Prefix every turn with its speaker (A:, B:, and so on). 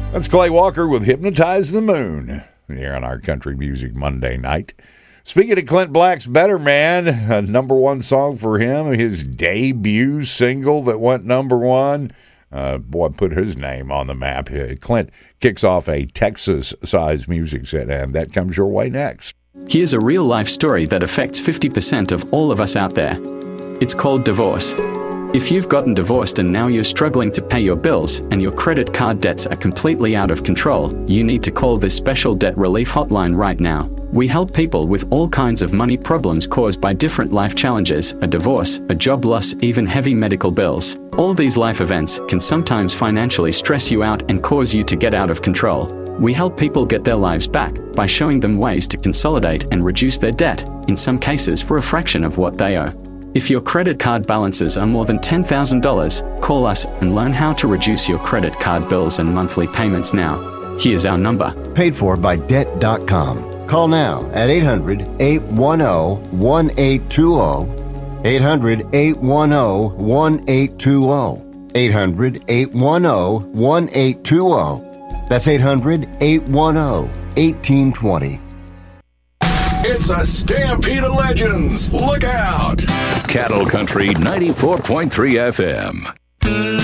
A: That's Clay Walker with Hypnotize the Moon here on our Country Music Monday night. Speaking of Clint Black's Better Man, a number one song for him, his debut single that went number one. Put his name on the map. Clint kicks off a Texas-sized music set, and that comes your way next.
B: Here's a real-life story that affects 50% of all of us out there. It's called divorce. If you've gotten divorced and now you're struggling to pay your bills and your credit card debts are completely out of control, you need to call this special debt relief hotline right now. We help people with all kinds of money problems caused by different life challenges, a divorce, a job loss, even heavy medical bills. All these life events can sometimes financially stress you out and cause you to get out of control. We help people get their lives back by showing them ways to consolidate and reduce their debt, in some cases for a fraction of what they owe. If your credit card balances are more than $10,000, call us and learn how to reduce your credit card bills and monthly payments now. Here's our number.
C: Paid for by Debt.com. Call now at 800-810-1820. 800-810-1820. 800-810-1820. That's 800-810-1820.
D: It's a stampede of legends. Look out.
E: Cattle Country 94.3 FM.